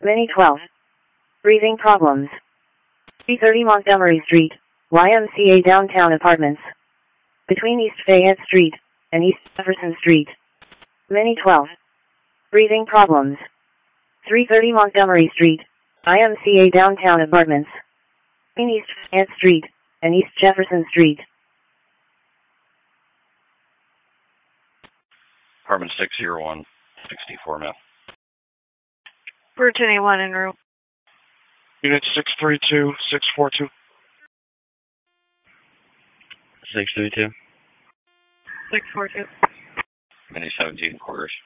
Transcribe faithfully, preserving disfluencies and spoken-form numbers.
Mini twelve. Breathing problems. three thirty Montgomery Street, Y M C A Downtown Apartments. Between East Fayette Street and East Jefferson Street. Mini twelve. Breathing problems. three thirty Montgomery Street, Y M C A Downtown Apartments. Between East Fayette Street and East Jefferson Street. Apartment six oh one, sixty-four mil. Virginia one en route. Unit six three two, six four two. six three two. six four two. Mini seventeen quarters.